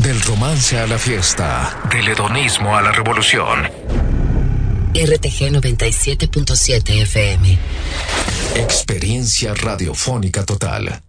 Del romance a la fiesta, del hedonismo a la revolución. RTG 97.7 FM. Experiencia radiofónica total.